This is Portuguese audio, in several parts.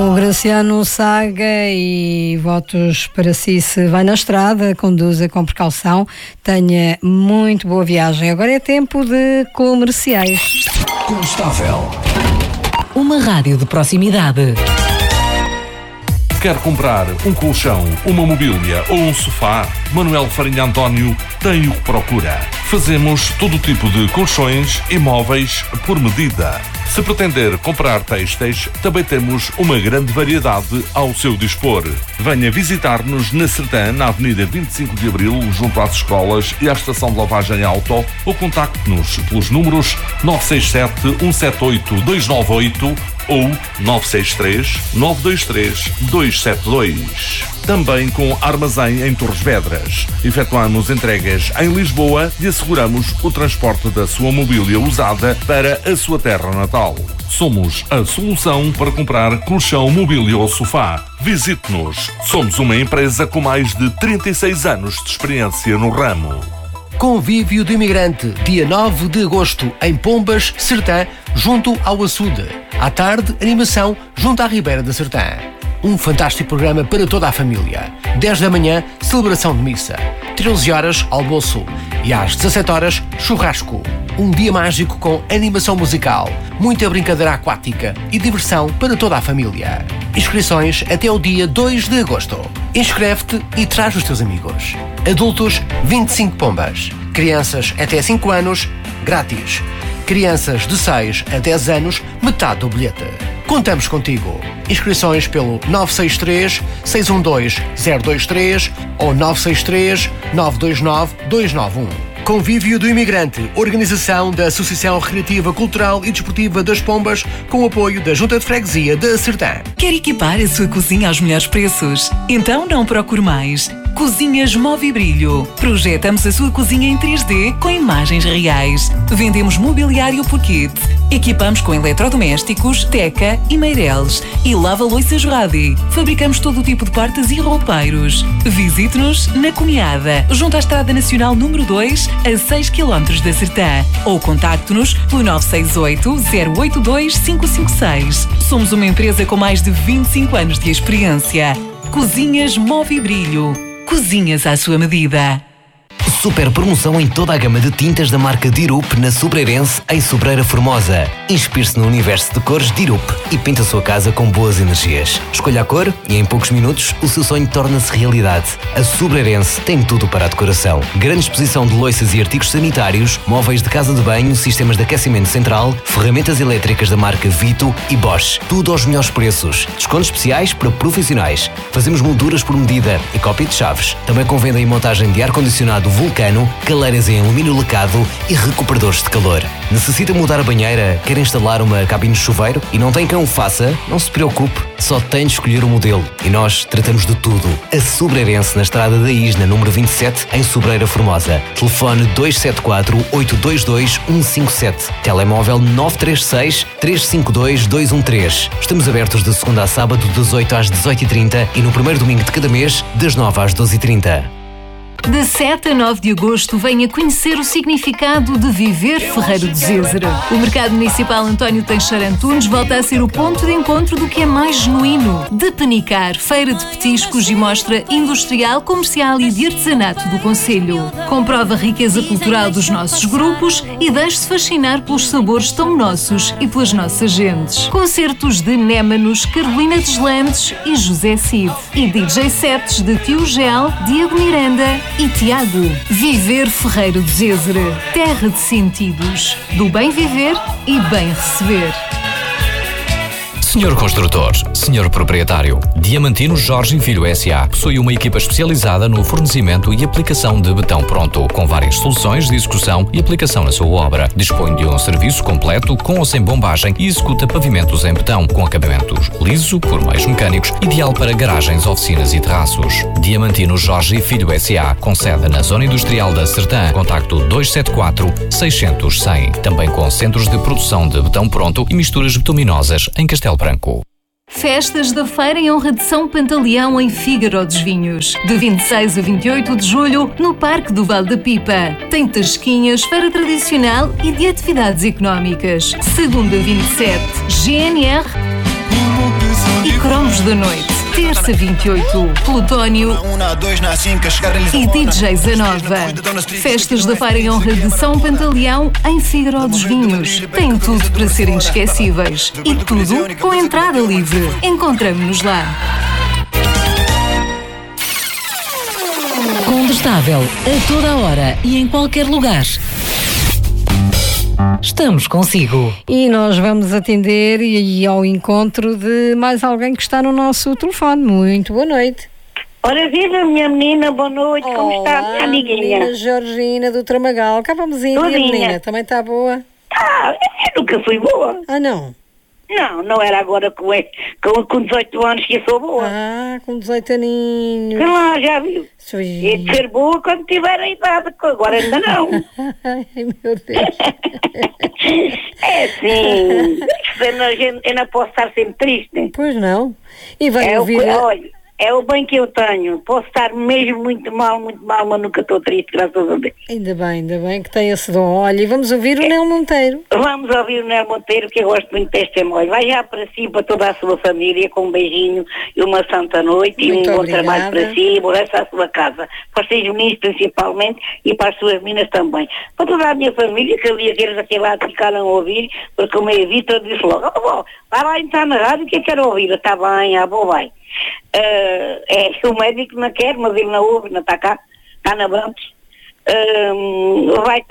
O Graciano Saga e votos para si. Se vai na estrada, conduza com precaução, tenha muito boa viagem. Agora é tempo de comerciais. Constável. Uma rádio de proximidade. Quer comprar um colchão, uma mobília ou um sofá? Manuel Farinha António tem o que procura. Fazemos todo tipo de colchões e móveis por medida. Se pretender comprar têxteis, também temos uma grande variedade ao seu dispor. Venha visitar-nos na Sertã, na Avenida 25 de Abril, junto às escolas e à estação de lavagem auto, ou contacte-nos pelos números 967 178 298 ou 963 923 272. Também com armazém em Torres Vedras. Efetuamos entregas em Lisboa e asseguramos o transporte da sua mobília usada para a sua terra natal. Somos a solução para comprar colchão, mobília ou sofá. Visite-nos. Somos uma empresa com mais de 36 anos de experiência no ramo. Convívio do Imigrante, dia 9 de agosto, em Pombas, Sertã, junto ao açude. À tarde, animação junto à Ribeira da Sertã. Um fantástico programa para toda a família. 10 da manhã, celebração de missa. 13 horas, almoço. E às 17 horas, churrasco. Um dia mágico com animação musical, muita brincadeira aquática e diversão para toda a família. Inscrições até o dia 2 de agosto. Inscreve-te e traz os teus amigos. Adultos, 25 pombas. Crianças até 5 anos, grátis. Crianças de 6 a 10 anos, metade do bilhete. Contamos contigo. Inscrições pelo 963 612 023 ou 963 929 291. Convívio do Imigrante, organização da Associação Recreativa, Cultural e Desportiva das Pombas, com o apoio da Junta de Freguesia da Sertã. Quer equipar a sua cozinha aos melhores preços? Então não procure mais. Cozinhas Movibrilho. Projetamos a sua cozinha em 3D com imagens reais. Vendemos mobiliário por kit. Equipamos com eletrodomésticos, teca e meireles. E lava-loiças Radi. Fabricamos todo o tipo de portas e roupeiros. Visite-nos na Cunhada, junto à Estrada Nacional número 2, a 6 km da Sertã. Ou contacte-nos pelo 968 082 556. Somos uma empresa com mais de 25 anos de experiência. Cozinhas Movibrilho. Cozinhas à sua medida. Super promoção em toda a gama de tintas da marca Dirup na Sobreirense, em Sobreira Formosa. Inspire-se no universo de cores Dirup e pinta a sua casa com boas energias. Escolha a cor e em poucos minutos o seu sonho torna-se realidade. A Sobreirense tem tudo para a decoração. Grande exposição de loiças e artigos sanitários, móveis de casa de banho, sistemas de aquecimento central, ferramentas elétricas da marca Vito e Bosch. Tudo aos melhores preços. Descontos especiais para profissionais. Fazemos molduras por medida e cópia de chaves. Também com venda e montagem de ar-condicionado Vulcano, caleiras em alumínio lacado e recuperadores de calor. Necessita mudar a banheira? Quer instalar uma cabine de chuveiro e não tem quem o faça? Não se preocupe, só tem de escolher o modelo e nós tratamos de tudo. A Sobreirense, na Estrada da Isna, número 27, em Sobreira Formosa. Telefone 274 822 157. Telemóvel 936 352 213. Estamos abertos de segunda a sábado, das 8 às 18h30 e no primeiro domingo de cada mês, das 9 às 12h30. De 7 a 9 de agosto, venha conhecer o significado de viver Ferreiro de Zêzere. O Mercado Municipal António Teixeira Antunes volta a ser o ponto de encontro do que é mais genuíno. De Penicar, feira de petiscos e mostra industrial, comercial e de artesanato do concelho. Comprova a riqueza cultural dos nossos grupos e deixe-se fascinar pelos sabores tão nossos e pelas nossas gentes. Concertos de Némanos, Carolina Deslandes e José Cid. E DJ sets de Tio Gel, Diego Miranda e Tiago. Viver Ferreiro de Zêzere, terra de sentidos, do bem viver e bem receber. Senhor Construtor, Senhor Proprietário, Diamantino Jorge Filho S.A. possui uma equipa especializada no fornecimento e aplicação de betão pronto, com várias soluções de execução e aplicação na sua obra. Dispõe de um serviço completo com ou sem bombagem e executa pavimentos em betão, com acabamentos liso por meios mecânicos, ideal para garagens, oficinas e terraços. Diamantino Jorge Filho S.A. com sede na Zona Industrial da Sertã. Contacto 274 600 100. Também com centros de produção de betão pronto e misturas bituminosas em Castelo Branco. Festas da Feira em honra de São Pantaleão em Fígaro dos Vinhos. De 26 a 28 de julho, no Parque do Vale da Pipa. Tem tasquinhas, feira tradicional e de atividades económicas. Segunda 27, GNR. e Cromos da Noite. Terça 28, Plutónio e DJ Zanova. Festas da Feira em honra de São Pantaleão em Figueiró dos Vinhos. Tem tudo para serem inesquecíveis e tudo com entrada livre. Encontramo-nos lá. Condestável, a toda a hora e em qualquer lugar. Estamos consigo. E nós vamos atender e ir ao encontro de mais alguém que está no nosso telefone. Muito boa noite. Ora, viva, minha menina, boa noite. Olá, como está, minha amiguinha? Menina Georgina do Tramagal. Cá vamos ir, menina. Também está boa? Eu nunca fui boa. Ah, não? Não era agora com 18 anos que eu sou boa. Com 18 aninhos. Que lá, já viu? E de ser boa quando tiver a idade, agora ainda não. Ai, meu Deus. É assim, eu não posso estar sempre triste. Pois não. E vai ouvir... Olha, é o bem que eu tenho. Posso estar mesmo muito mal, mas nunca estou triste, graças a Deus. Ainda bem que tem esse dom. Olha, e vamos ouvir o Nel Monteiro. Vamos ouvir o Nel Monteiro, que eu gosto muito deste amor. Vai já para si, para toda a sua família, com um beijinho e uma santa noite. Muito e um bom trabalho para si, o resto da sua casa. Para os seus meninos principalmente e para as suas meninas também. Para toda a minha família, que ali aqueles daquele lado ficaram a ouvir, porque o meu Vitor disse logo, vai lá entrar na rádio que eu quero ouvir. Está bem, vai. O médico não quer, mas ele não ouve, não está cá, está na Brantes. Vai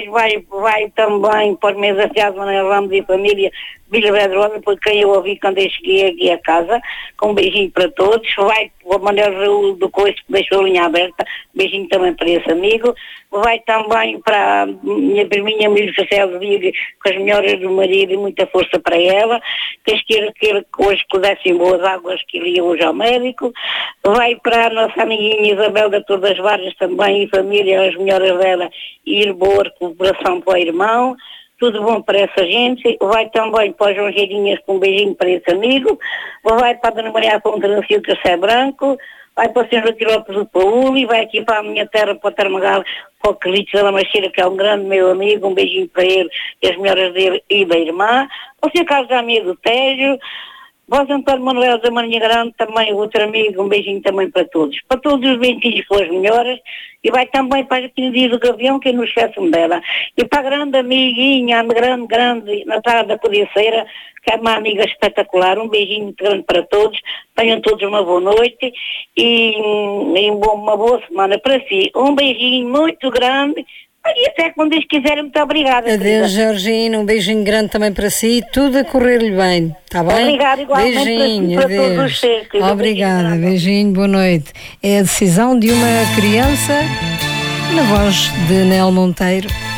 também para os meus afilhados, Manuel Ramos e família, Vila Vedrosa, por quem eu ouvi quando eu cheguei aqui a casa, com um beijinho para todos. Vai para o Manuel Raul do Coice, que deixou a linha aberta, beijinho também para esse amigo. Vai também para a minha priminha Milho Cacel de Viga, com as melhoras do marido e muita força para ela. Que hoje pudessem boas águas que ele ia hoje ao médico. Vai para a nossa amiguinha Isabel da Torre das Vargas também, e família, as melhoras dela, e ir boa recuperação para o irmão. Tudo bom para essa gente. Vai também para os João Geirinhas, com um beijinho para esse amigo. Vai para a Dona Maria Fonte da Silva Cé Branco. Vai para o Sr. Joaquim Lopes do Paúl. E vai aqui para a minha terra, para o Tarmagal, para o Carlitos da Lamacheira, que é um grande meu amigo. Um beijinho para ele e as melhoras dele e da irmã. Para o Sr. Carlos Amigo do Tejo. Para o Antônio Manuel da Marinha Grande, também outro amigo, um beijinho também para todos. Para todos os bentinhos com as melhoras. E vai também para a Quindia do Gavião, que não esquece-me dela. E para a grande amiguinha, grande, Natália da Codiceira, que é uma amiga espetacular. Um beijinho muito grande para todos. Tenham todos uma boa noite e uma boa semana para si. Um beijinho muito grande. E até quando eles quiserem, muito obrigada. Adeus, Georgina, um beijinho grande também para si, tudo a correr-lhe bem, está bem? Obrigada, igualmente beijinho, para todos os seres. Obrigada, beijinho, boa noite. É a decisão de uma criança na voz de Nel Monteiro.